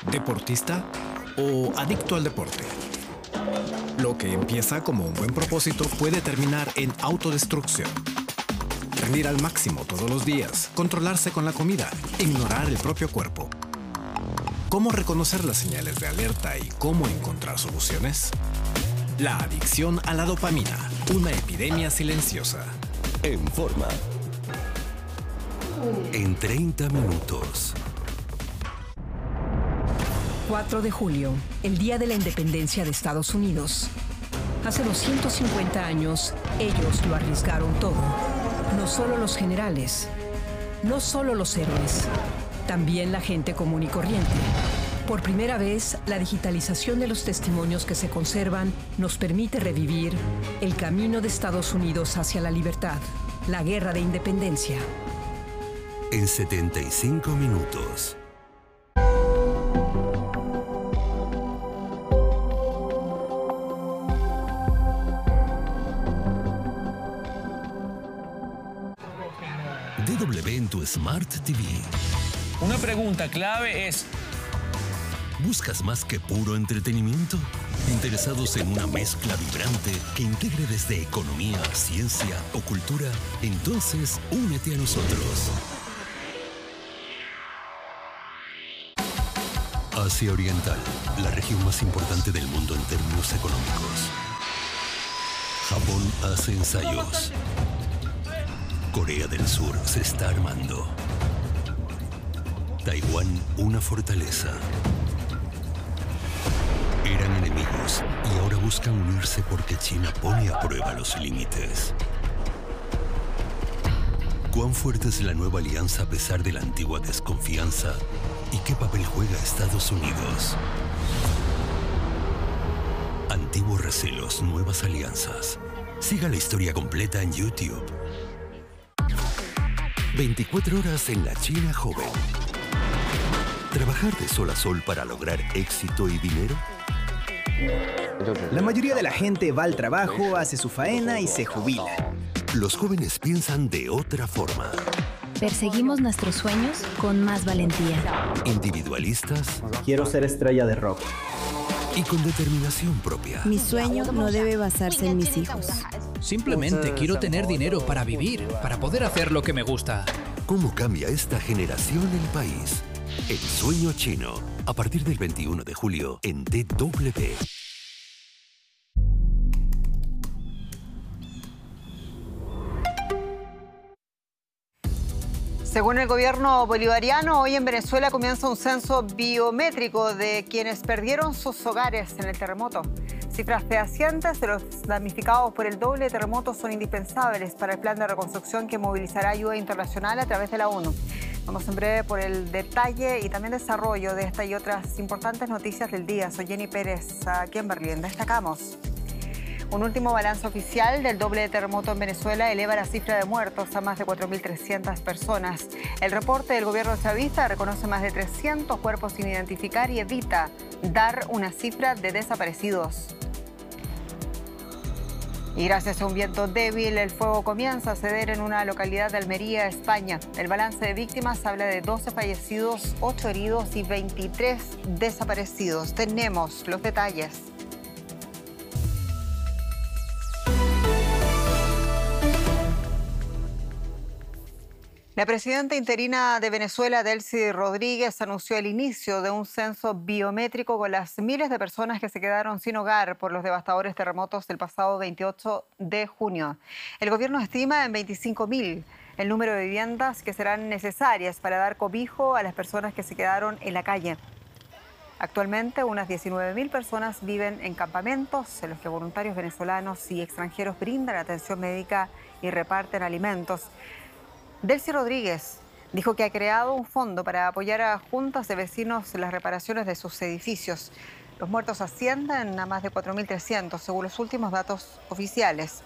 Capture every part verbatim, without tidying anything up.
¿Deportista o adicto al deporte? Lo que empieza como un buen propósito puede terminar en autodestrucción. Rendir al máximo todos los días, controlarse con la comida, ignorar el propio cuerpo. ¿Cómo reconocer las señales de alerta y cómo encontrar soluciones? La adicción a la dopamina, una epidemia silenciosa. En Forma. En treinta minutos. cuatro de julio, el día de la independencia de Estados Unidos. Hace doscientos cincuenta años, ellos lo arriesgaron todo. No solo los generales, no solo los héroes, también la gente común y corriente. Por primera vez, la digitalización de los testimonios que se conservan nos permite revivir el camino de Estados Unidos hacia la libertad, la guerra de independencia. En setenta y cinco minutos. D W en tu Smart T V. Una pregunta clave es: ¿buscas más que puro entretenimiento? ¿Interesados en una mezcla vibrante que integre desde economía, ciencia o cultura? Entonces, únete a nosotros. Asia Oriental, la región más importante del mundo en términos económicos. Japón hace ensayos. Corea del Sur se está armando. Taiwán, una fortaleza. Eran enemigos y ahora buscan unirse porque China pone a prueba los límites. ¿Cuán fuerte es la nueva alianza a pesar de la antigua desconfianza? ¿Y qué papel juega Estados Unidos? Antiguos recelos, nuevas alianzas. Siga la historia completa en YouTube. veinticuatro horas en la China joven. ¿Trabajar de sol a sol para lograr éxito y dinero? La mayoría de la gente va al trabajo, hace su faena y se jubila. Los jóvenes piensan de otra forma. Perseguimos nuestros sueños con más valentía. Individualistas. Quiero ser estrella de rock. Y con determinación propia. Mi sueño no debe basarse en mis hijos. Simplemente quiero tener dinero para vivir, para poder hacer lo que me gusta. ¿Cómo cambia esta generación el país? El sueño chino, a partir del veintiuno de julio en D W. Según el gobierno bolivariano, hoy en Venezuela comienza un censo biométrico de quienes perdieron sus hogares en el terremoto. Cifras fehacientes de los damnificados por el doble terremoto son indispensables para el plan de reconstrucción que movilizará ayuda internacional a través de la ONU. Vamos en breve por el detalle y también desarrollo de esta y otras importantes noticias del día. Soy Jenny Pérez, aquí en Berlín. Destacamos. Un último balance oficial del doble terremoto en Venezuela eleva la cifra de muertos a más de cuatro mil trescientas personas. El reporte del gobierno chavista reconoce más de trescientos cuerpos sin identificar y evita dar una cifra de desaparecidos. Y gracias a un viento débil, el fuego comienza a ceder en una localidad de Almería, España. El balance de víctimas habla de doce fallecidos, ocho heridos y veintitrés desaparecidos. Tenemos los detalles. La presidenta interina de Venezuela, Delcy Rodríguez, anunció el inicio de un censo biométrico con las miles de personas que se quedaron sin hogar por los devastadores terremotos del pasado veintiocho de junio. El gobierno estima en veinticinco mil el número de viviendas que serán necesarias para dar cobijo a las personas que se quedaron en la calle. Actualmente, unas diecinueve mil personas viven en campamentos en los que voluntarios venezolanos y extranjeros brindan atención médica y reparten alimentos. Delcy Rodríguez dijo que ha creado un fondo para apoyar a juntas de vecinos en las reparaciones de sus edificios. Los muertos ascienden a más de cuatro mil trescientos, según los últimos datos oficiales.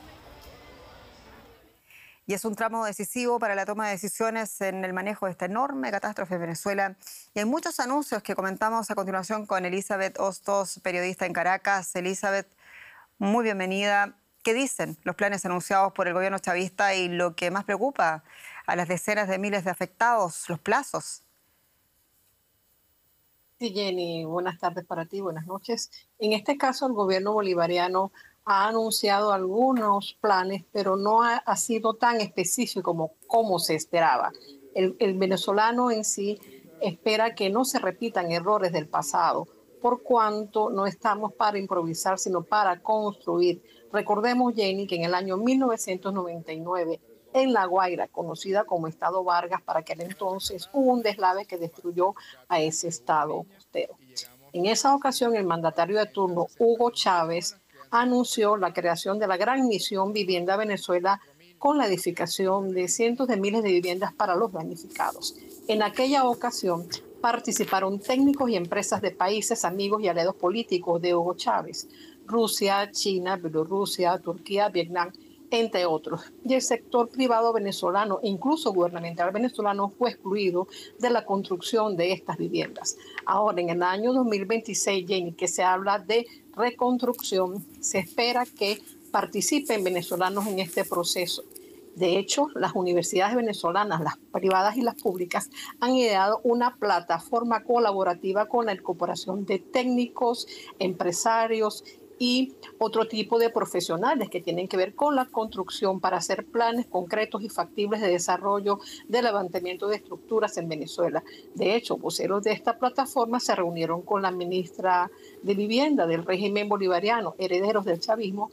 Y es un tramo decisivo para la toma de decisiones en el manejo de esta enorme catástrofe en Venezuela. Y hay muchos anuncios que comentamos a continuación con Elizabeth Hostos, periodista en Caracas. Elizabeth, muy bienvenida. ¿Qué dicen los planes anunciados por el gobierno chavista y lo que más preocupa a las decenas de miles de afectados, los plazos? Sí, Jenny, buenas tardes para ti, buenas noches. En este caso, el gobierno bolivariano ha anunciado algunos planes, pero no ha, ha sido tan específico como, como se esperaba. El, el venezolano en sí espera que no se repitan errores del pasado, por cuanto no estamos para improvisar, sino para construir. Recordemos, Jenny, que en el año mil novecientos noventa y nueve, en La Guaira, conocida como Estado Vargas para aquel entonces, hubo un deslave que destruyó a ese estado costero. En esa ocasión, el mandatario de turno, Hugo Chávez, anunció la creación de la gran misión Vivienda Venezuela con la edificación de cientos de miles de viviendas para los damnificados. En aquella ocasión participaron técnicos y empresas de países amigos y aliados políticos de Hugo Chávez, Rusia, China, Bielorrusia, Turquía, Vietnam, entre otros. Y el sector privado venezolano, incluso gubernamental venezolano, fue excluido de la construcción de estas viviendas. Ahora, en el año dos mil veintiséis, Jenny, que se habla de reconstrucción, se espera que participen venezolanos en este proceso. De hecho, las universidades venezolanas, las privadas y las públicas, han ideado una plataforma colaborativa con la incorporación de técnicos, empresarios y otro tipo de profesionales que tienen que ver con la construcción para hacer planes concretos y factibles de desarrollo de levantamiento de estructuras en Venezuela. De hecho, voceros de esta plataforma se reunieron con la ministra de Vivienda del régimen bolivariano, herederos del chavismo,